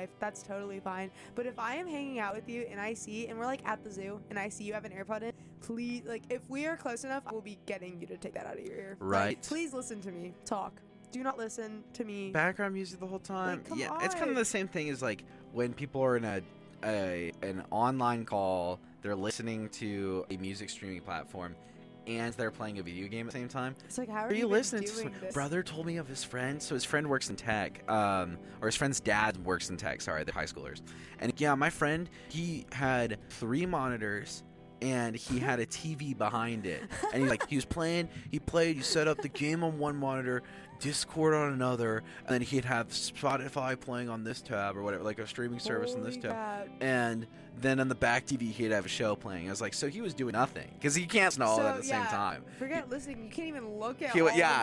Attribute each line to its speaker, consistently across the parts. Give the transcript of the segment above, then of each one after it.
Speaker 1: life. That's totally fine. But if I am hanging out with you and we're like at the zoo and I see you have an AirPod in, please, like, if we are close enough, I will be getting you to take that out of your ear.
Speaker 2: Right.
Speaker 1: Like, please listen to me talk. Do not listen to me.
Speaker 2: Background music the whole time.
Speaker 1: Like, come on.
Speaker 2: It's kind of the same thing as like when people are in an online call, they're listening to a music streaming platform, and they're playing a video game at the same time.
Speaker 1: It's like, how are
Speaker 2: you
Speaker 1: you
Speaker 2: listening
Speaker 1: doing
Speaker 2: to
Speaker 1: this?
Speaker 2: Brother told me of his friend. So his friend works in tech, or his friend's dad works in tech. Sorry, they're high schoolers. And yeah, my friend, he had 3 monitors. And he had a TV behind it. And he he set up the game on one monitor, Discord on another, and then he'd have Spotify playing on this tab or whatever, like a streaming service on this tab.
Speaker 1: God.
Speaker 2: And then on the back TV, he'd have a show playing. I was like, so he was doing nothing. Because he can't know all that at the same time.
Speaker 1: Forget listening. You can't even look at
Speaker 2: He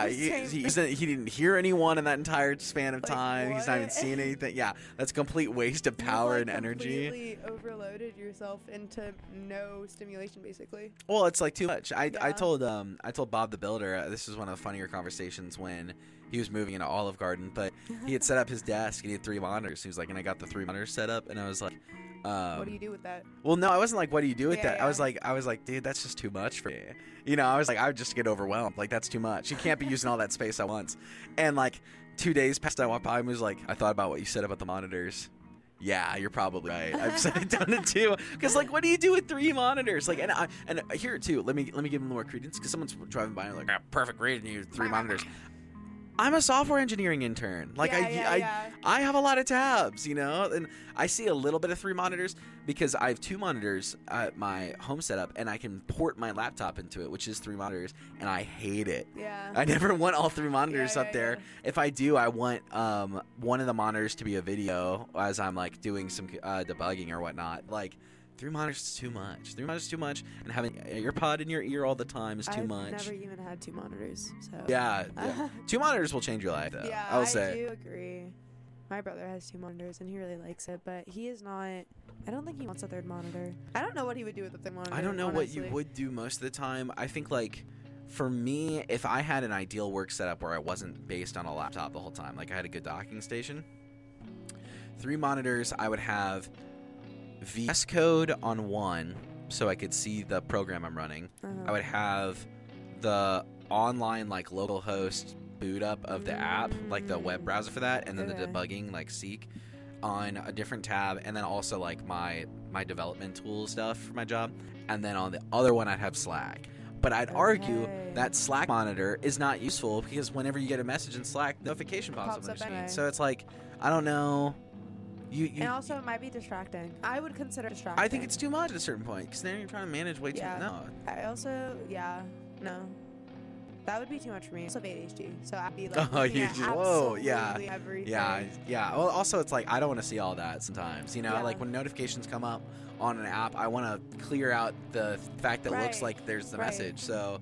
Speaker 1: he
Speaker 2: didn't hear anyone in that entire span of
Speaker 1: Like,
Speaker 2: time. He's not even
Speaker 1: what?
Speaker 2: seeing anything. Yeah, that's a complete waste of power and energy.
Speaker 1: You completely overloaded yourself into no stimulation, basically.
Speaker 2: Well, it's like too much. I
Speaker 1: Yeah.
Speaker 2: told Bob the Builder, this is one of the funnier conversations when he was moving into Olive Garden, but he had set up his desk and he had 3 monitors. He was like, and I got the 3 monitors set up, and I was like,
Speaker 1: what do you do with that?
Speaker 2: well, no, I wasn't like, what do you do with that?
Speaker 1: Yeah.
Speaker 2: I was like, dude, that's just too much for me. You know, I was like, I would just get overwhelmed. Like, that's too much. You can't be using all that space at once. And like 2 days passed, I walked by and was like, I thought about what you said about the monitors. Yeah, you're probably right. I've said it done it too. Because like, what do you do with 3 monitors? Like, and here too. Let me give them more credence. Because someone's driving by and like, perfect reading you 3 monitors. I'm a software engineering intern. Like, I have a lot of tabs, you know, and I see a little bit of 3 monitors because I have 2 monitors at my home setup, and I can port my laptop into it, which is 3 monitors, and I hate it.
Speaker 1: Yeah.
Speaker 2: I never want all 3 monitors up there.
Speaker 1: Yeah.
Speaker 2: If I do, I want one of the monitors to be a video as I'm like doing some debugging or whatnot. Like, 3 monitors is too much. 3 monitors is too much, and having an earpod in your ear all the time is too much.
Speaker 1: I've never even had 2 monitors, so.
Speaker 2: Yeah. 2 monitors will change your life, though.
Speaker 1: Yeah,
Speaker 2: I'll say.
Speaker 1: I do agree. My brother has 2 monitors, and he really likes it, but he is not. I don't think he wants a 3rd monitor. I don't know what he would do with a 3rd monitor.
Speaker 2: I don't know
Speaker 1: honestly.
Speaker 2: what you would do most of the time. I think, like, for me, if I had an ideal work setup where I wasn't based on a laptop the whole time, like I had a good docking station, 3 monitors, I would have VS Code on one so I could see the program I'm running. I would have the online, like, localhost boot up of the app, like the web browser for that, and then the debugging, like Seek, on a different tab, and then also like my development tool stuff for my job, and then on the other one I'd have Slack. But I'd argue that Slack monitor is not useful because whenever you get a message in Slack, notification pops up on your screen.
Speaker 1: anyway.
Speaker 2: So it's like, I don't know.
Speaker 1: And also, it might be distracting. I would consider distracting.
Speaker 2: I think it's too much at a certain point because then you're trying to manage way too. No.
Speaker 1: I also, no. That would be too much for me. I also have ADHD, so I'd be like, everything.
Speaker 2: Yeah. Well, also, it's like I don't want to see all that sometimes. You know, like when notifications come up on an app, I want to clear out the fact that it looks like there's the message. So,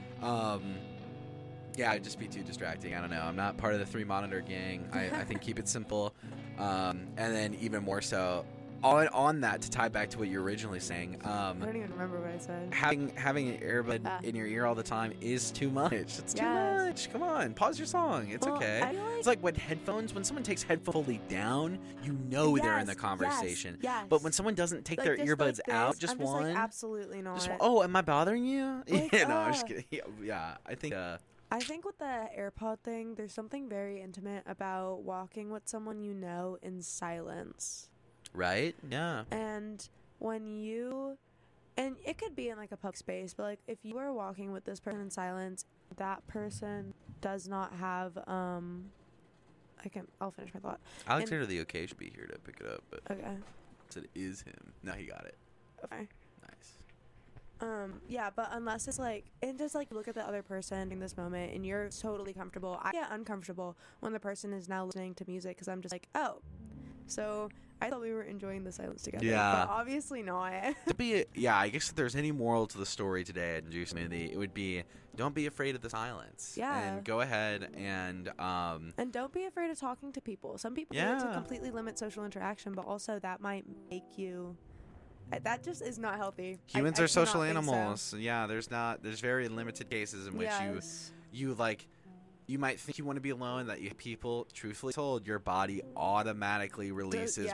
Speaker 2: yeah, it'd just be too distracting. I don't know. I'm not part of the 3 monitor gang. I think keep it simple. And then even more so, on that, to tie back to what you were originally saying,
Speaker 1: I don't even remember what I said.
Speaker 2: having an earbud in your ear all the time is too much. It's too much. Come on, pause your song. It's okay. It's like when someone takes headphones fully down, you know they're in the conversation. But when someone doesn't take their earbuds out, just one.
Speaker 1: Like, absolutely not.
Speaker 2: Just one, oh, am I bothering you?
Speaker 1: Like,
Speaker 2: No, I'm just kidding. Yeah,
Speaker 1: I think with the AirPod thing, there's something very intimate about walking with someone you know in silence.
Speaker 2: Right? Yeah.
Speaker 1: And and it could be in like a public space, but like if you are walking with this person in silence, that person does not have I'll finish my thought.
Speaker 2: Alexander the OK should be here to pick it up, but
Speaker 1: okay.
Speaker 2: It is him. No, he got it.
Speaker 1: Okay.
Speaker 2: Nice.
Speaker 1: Yeah, but unless it's like, and just like look at the other person in this moment and you're totally comfortable. I get uncomfortable when the person is now listening to music because I'm just like, oh, so I thought we were enjoying the silence together.
Speaker 2: Yeah.
Speaker 1: But obviously not.
Speaker 2: I guess if there's any moral to the story today at Juice Smoothie, it would be don't be afraid of the silence.
Speaker 1: Yeah.
Speaker 2: And go ahead and
Speaker 1: don't be afraid of talking to people. Some people need to completely limit social interaction, but also that might make you. That just is not healthy.
Speaker 2: Humans are social animals. So. Yeah, there's very limited cases in which you might think you want to be alone, that people, truthfully told, your body automatically releases